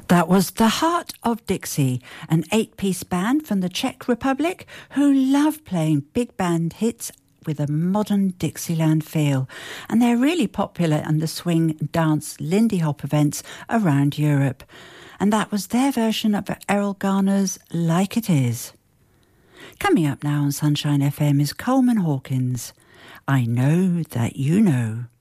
That was The Heart of Dixie, an 8-piece band from the Czech Republic who love playing big band hits with a modern Dixieland feel. And they're really popular in the swing, dance, Lindy Hop events around Europe. And that was their version of Errol Garner's Like It Is. Coming up now on Sunshine FM is Coleman Hawkins. I Know That You Know.